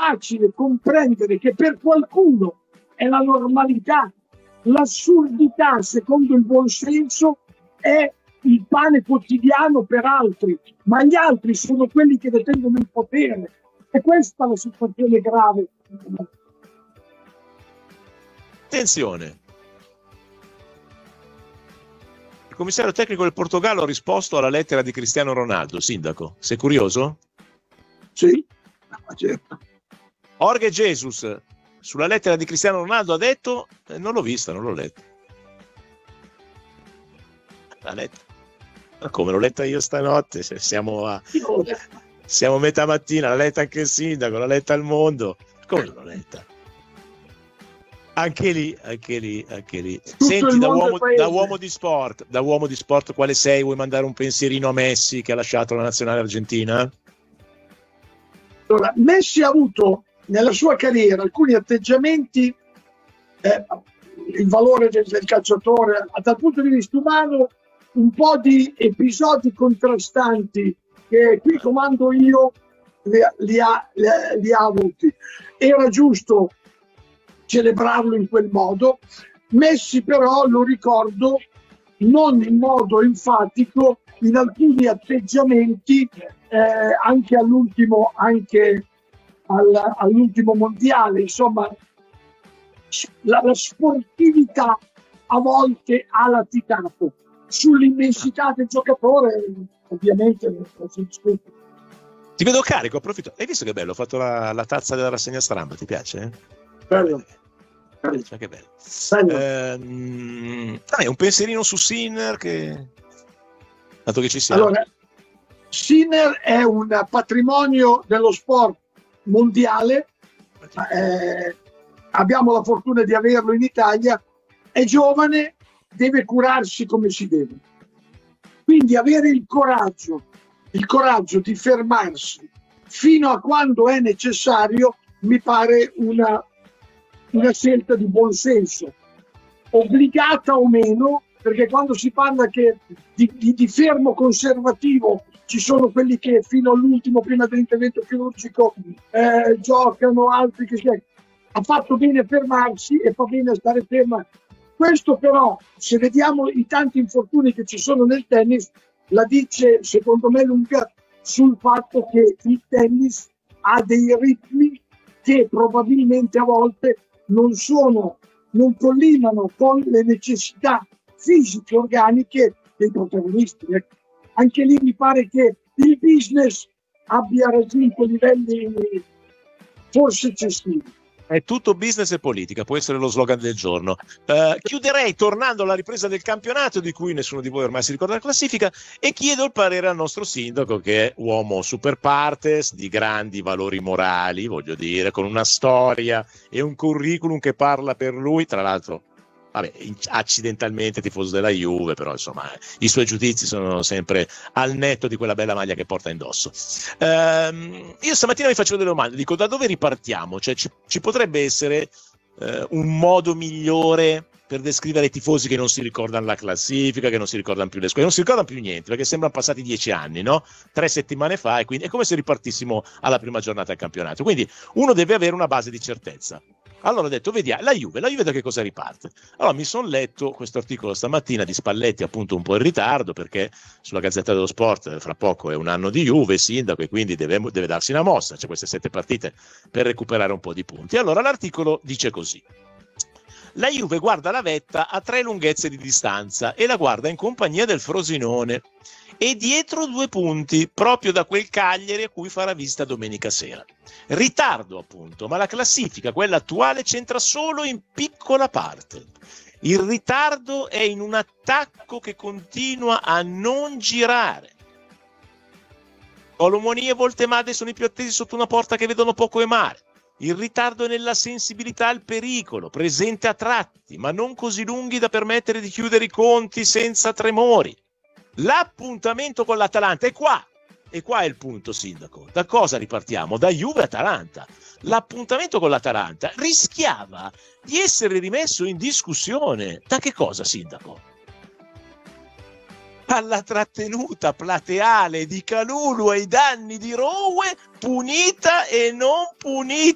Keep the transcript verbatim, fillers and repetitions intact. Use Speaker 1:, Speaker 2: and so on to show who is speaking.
Speaker 1: facile comprendere che per qualcuno è la normalità, l'assurdità secondo il buon senso è il pane quotidiano per altri, ma gli altri sono quelli che detengono il potere. E questa è la situazione grave.
Speaker 2: Attenzione. Il commissario tecnico del Portogallo ha risposto alla lettera di Cristiano Ronaldo. Sindaco, sei curioso?
Speaker 1: Sì, no, certo.
Speaker 2: Jorge Jesus sulla lettera di Cristiano Ronaldo ha detto eh, non l'ho vista, non l'ho letta. La lettera. Ma come l'ho letta io stanotte? Siamo a siamo metà mattina, l'ha letta anche il sindaco, l'ha letta il mondo. Come l'ho letta? Anche lì, anche lì, anche lì. Senti, da uomo, da uomo di sport, da uomo di sport, quale sei? Vuoi mandare un pensierino a Messi che ha lasciato la nazionale argentina?
Speaker 1: Allora, Messi ha avuto nella sua carriera alcuni atteggiamenti, eh, il valore del, del calciatore, dal punto di vista umano, un po' di episodi contrastanti che qui comando io li, li, ha, li, li ha avuti. Era giusto celebrarlo in quel modo. Messi però, lo ricordo, non in modo enfatico in alcuni atteggiamenti eh, anche all'ultimo anche al, all'ultimo mondiale. Insomma, la, la sportività a volte ha latigato. Sull'immensità del giocatore ovviamente non si discute.
Speaker 2: Ti vedo carico, approfitto. Hai visto che bello? Ho fatto la, la tazza della rassegna stampa, ti piace?
Speaker 1: Bello.
Speaker 2: Bello. Cioè, che bello.
Speaker 1: bello.
Speaker 2: Ehm, dai, un pensierino su Sinner che... dato che ci siamo.
Speaker 1: Allora, Sinner è un patrimonio dello sport mondiale, eh, abbiamo la fortuna di averlo in Italia, è giovane, deve curarsi come si deve. Quindi avere il coraggio, il coraggio di fermarsi fino a quando è necessario mi pare una, una scelta di buon senso, obbligata o meno, perché quando si parla che di, di, di fermo conservativo ci sono quelli che fino all'ultimo, prima dell'intervento chirurgico, eh, giocano, altri che si... Ha fatto bene fermarsi e fa bene stare ferma. Questo però, se vediamo i tanti infortuni che ci sono nel tennis, la dice secondo me lunga sul fatto che il tennis ha dei ritmi che probabilmente a volte non sono, non collimano con le necessità fisiche, organiche dei protagonisti. Anche lì mi pare che il business abbia raggiunto livelli forse eccessivi.
Speaker 2: È tutto business e politica, può essere lo slogan del giorno. Uh, chiuderei tornando alla ripresa del campionato, di cui nessuno di voi ormai si ricorda la classifica, e chiedo il parere al nostro sindaco, che è uomo super partes, di grandi valori morali, voglio dire, con una storia e un curriculum che parla per lui, tra l'altro, vabbè, accidentalmente tifoso della Juve, però insomma i suoi giudizi sono sempre al netto di quella bella maglia che porta indosso. Ehm, io stamattina mi faccio delle domande, dico da dove ripartiamo? Cioè ci, ci potrebbe essere eh, un modo migliore per descrivere i tifosi che non si ricordano la classifica, che non si ricordano più le squadre, non si ricordano più niente, perché sembrano passati dieci anni, no? Tre settimane fa, e quindi è come se ripartissimo alla prima giornata del campionato. Quindi uno deve avere una base di certezza. Allora ho detto, vediamo, la Juve, la Juve da che cosa riparte? Allora mi sono letto questo articolo stamattina di Spalletti, appunto un po' in ritardo, perché sulla Gazzetta dello Sport fra poco è un anno di Juve, sindaco, e quindi deve, deve darsi una mossa, c'è queste sette partite per recuperare un po' di punti. Allora l'articolo dice così: la Juve guarda la vetta a tre lunghezze di distanza e la guarda in compagnia del Frosinone e dietro due punti proprio da quel Cagliari a cui farà visita domenica sera. Ritardo appunto, ma la classifica, quella attuale, c'entra solo in piccola parte. Il ritardo è in un attacco che continua a non girare. Colomoni e Voltemade sono i più attesi sotto una porta che vedono poco e male. Il ritardo è nella sensibilità al pericolo, presente a tratti, ma non così lunghi da permettere di chiudere i conti senza tremori. L'appuntamento con l'Atalanta è qua, e qua è il punto, sindaco. Da cosa ripartiamo? Da Juve-Atalanta. L'appuntamento con l'Atalanta rischiava di essere rimesso in discussione. Da che cosa, sindaco? Alla trattenuta plateale di Calulu ai danni di Rowe, punita e non punita